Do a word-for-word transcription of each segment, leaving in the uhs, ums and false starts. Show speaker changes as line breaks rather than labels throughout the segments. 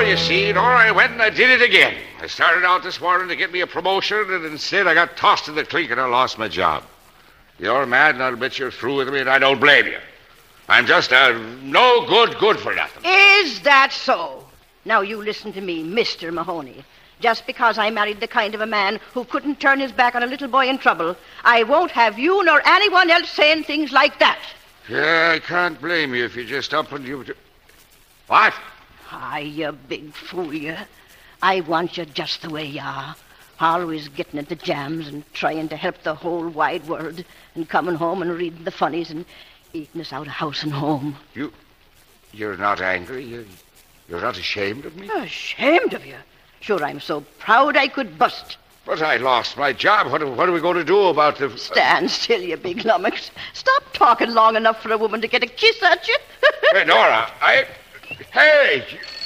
you see, Nora, I went and I did it again. I started out this morning to get me a promotion, and instead I got tossed in the clink and I lost my job. You're mad, and I'll bet you're through with me, and I don't blame you. I'm just a no good, good for nothing.
Is that so? Now you listen to me, Mister Mahoney. Just because I married the kind of a man who couldn't turn his back on a little boy in trouble, I won't have you nor anyone else saying things like that.
Yeah, I can't blame you if you just up and you... What?
Ah, you big fool, you. I want you just the way you are. Always getting into jams and trying to help the whole wide world and coming home and reading the funnies and eating us out of house and home.
You... You're not angry? You, you're not ashamed of me?
Ashamed of you? Sure, I'm so proud I could bust.
But I lost my job. What, what are we going to do about the...
Stand still, you big lummox. Stop talking long enough for a woman to get a kiss at you.
Hey, Nora, I... Hey!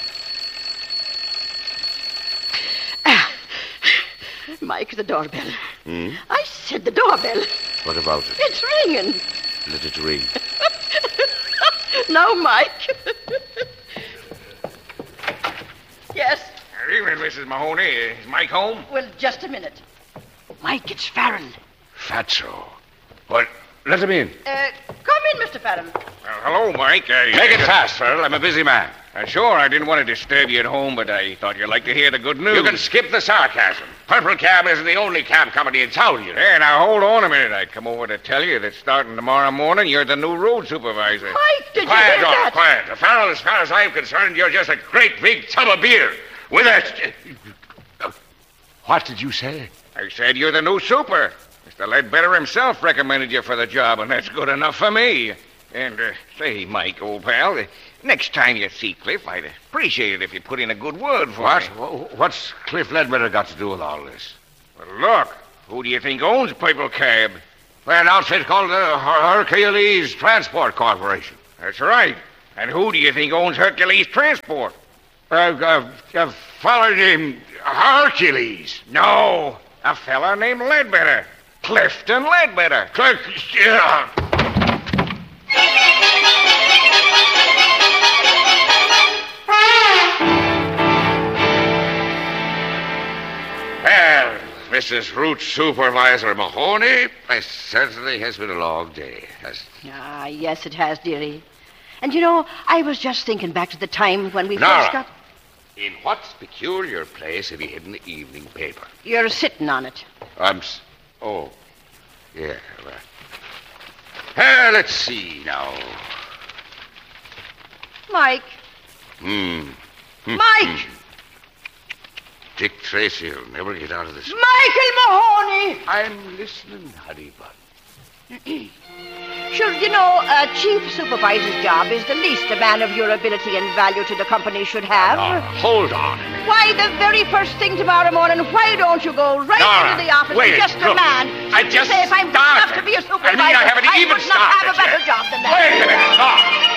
Ah. Mike, the doorbell.
Hmm?
I said the doorbell.
What about it?
It's ringing.
Let it ring.
Now, Mike. Yes?
Good evening, Missus Mahoney. Is Mike home?
Well, just a minute. Mike, it's Farron.
Fatso. What? Let him in.
Uh, come in, Mister Farron.
Well, hello, Mike. Uh,
Make it fast, Farrell. I'm a busy man.
Uh, sure, I didn't want to disturb you at home, but I thought you'd like to hear the good news.
You can skip the sarcasm. Purple Cab isn't the only cab company in town, you know.
Hey, now, hold on a minute. I come over to tell you that starting tomorrow morning, you're the new road supervisor.
Mike, did
Quiet,
you hear
Dora,
that?
quiet. Farrell, as far as I'm concerned, you're just a great big tub of beer. With a... What did you say?
I said you're the new super. Mister Ledbetter himself recommended you for the job, and that's good enough for me. And, uh, say, Mike, old pal, uh, next time you see Cliff, I'd appreciate it if you put in a good word for
What?
me.
Wh- What's Cliff Ledbetter got to do with all this?
Well, look, who do you think owns Purple Cab?
Well, an outfit called the Her- Hercules Transport Corporation.
That's right. And who do you think owns Hercules Transport?
Uh, uh, a fella named Hercules.
No, a fella named Ledbetter. Clifton Ledbetter.
Cliff, yeah. Well, Missus Root Supervisor Mahoney, it certainly has been a long day, hasn't it?
Ah, yes, it has, dearie. And, you know, I was just thinking back to the time when we
Nora.
first got...
In what peculiar place have you hidden the evening paper?
You're sitting on it.
I'm... S- oh. Yeah, right. Uh, let's see now.
Mike.
Hmm.
Mike!
Dick Tracy will never get out of this.
Michael Mahoney!
I'm listening, honey bun.
Sure, you know, a chief supervisor's job is the least a man of your ability and value to the company should have.
Nora, hold on a minute.
Why, the very first thing tomorrow morning, why don't you go right
Nora,
into the office
wait,
and just
look,
demand...
I just
say if I'm good
started.
enough to be a supervisor,
I mean, I haven't even
would not have a
started
better
yet.
job than that.
Wait a minute, stop.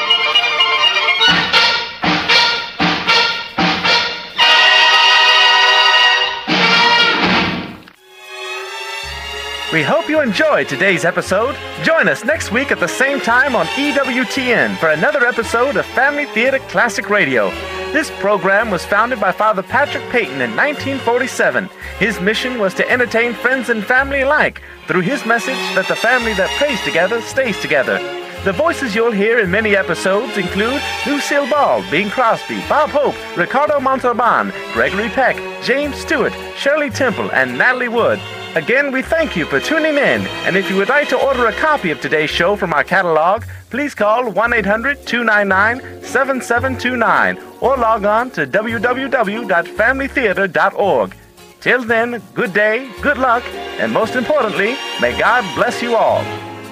We hope you enjoyed today's episode. Join us next week at the same time on E W T N for another episode of Family Theater Classic Radio. This program was founded by Father Patrick Peyton in nineteen forty-seven. His mission was to entertain friends and family alike through his message that the family that prays together stays together. The voices you'll hear in many episodes include Lucille Ball, Bing Crosby, Bob Hope, Ricardo Montalban, Gregory Peck, James Stewart, Shirley Temple, and Natalie Wood. Again, we thank you for tuning in, and if you would like to order a copy of today's show from our catalog, please call one eight hundred two nine nine seven seven two nine or log on to w w w dot family theater dot org. Till then, good day, good luck, and most importantly, may God bless you all.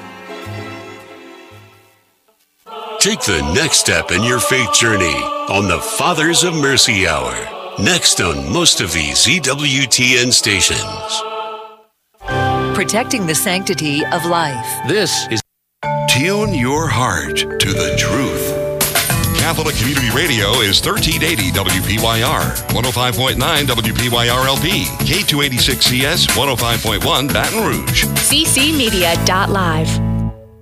Take the next step in your faith journey on the Fathers of Mercy Hour. Next on most of these E W T N stations.
Protecting the sanctity of life.
This is Tune Your Heart to the Truth.
Catholic Community Radio is thirteen eighty W P Y R, one oh five point nine W P Y R L P, K two eighty-six C S, one oh five point one Baton Rouge.
c c media dot live.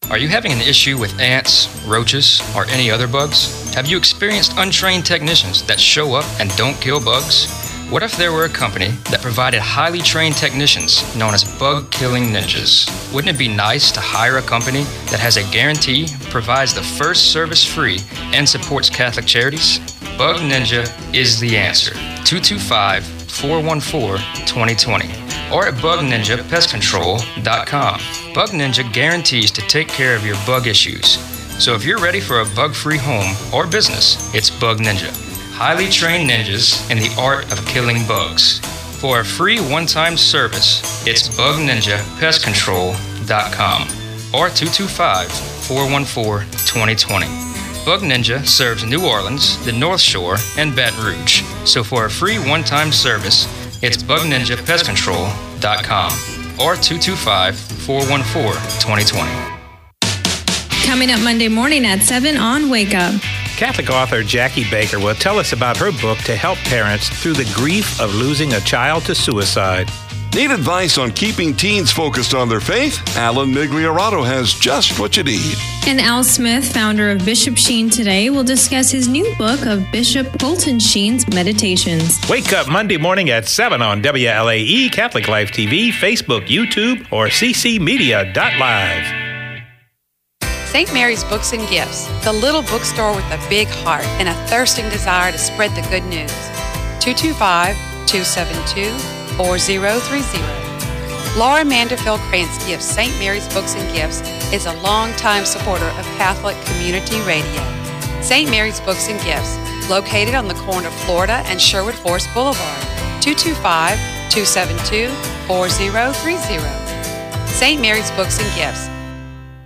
Are you having an issue with ants, roaches, or any other bugs? Have you experienced untrained technicians that show up and don't kill bugs? What if there were a company that provided highly trained technicians known as bug-killing ninjas? Wouldn't it be nice to hire a company that has a guarantee, provides the first service free, and supports Catholic charities? Bug Ninja is the answer. two two five, four one four, two zero two zero or at bug ninja pest control dot com. Bug Ninja guarantees to take care of your bug issues. So if you're ready for a bug-free home or business, it's Bug Ninja. Highly trained ninjas in the art of killing bugs. For a free one-time service, it's bug ninja pest control dot com or two two five, four one four, two zero two zero. Bug Ninja serves New Orleans, the North Shore, and Baton Rouge. So for a free one-time service, it's bug ninja pest control dot com or two two five, four one four, two zero two zero.
Coming up Monday morning at seven on Wake Up.
Catholic author Jackie Baker will tell us about her book to help parents through the grief of losing a child to suicide.
Need advice on keeping teens focused on their faith? Alan Migliorato has just what you need.
And Al Smith, founder of Bishop Sheen Today, will discuss his new book of Bishop Colton Sheen's Meditations.
Wake up Monday morning at seven on W L A E, Catholic Life T V, Facebook, YouTube, or c c media dot live.
Saint Mary's Books and Gifts, the little bookstore with a big heart and a thirsting desire to spread the good news. two two five, two seven two, four zero three zero. Laura Manderfield Krantz Gifts Saint Mary's Books and Gifts is a longtime supporter of Catholic Community Radio. Saint Mary's Books and Gifts, located on the corner of Florida and Sherwood Forest Boulevard, two two five, two seven two, four zero three zero. Saint Mary's Books and Gifts,